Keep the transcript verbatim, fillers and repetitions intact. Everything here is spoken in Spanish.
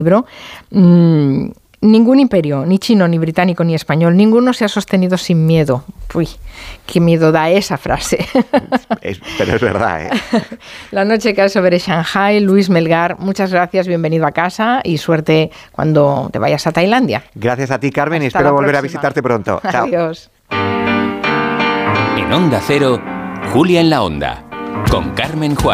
libro, mmm, ningún imperio, ni chino, ni británico, ni español, ninguno se ha sostenido sin miedo. Uy, qué miedo da esa frase. Es, pero es verdad, ¿eh? La noche cae sobre Shanghái. Luis Melgar, muchas gracias, bienvenido a casa y suerte cuando te vayas a Tailandia. Gracias a ti, Carmen, Hasta y espero volver próxima. a visitarte pronto. Chao. Adiós. En Onda Cero, Julia en la Onda, con Carmen Juárez.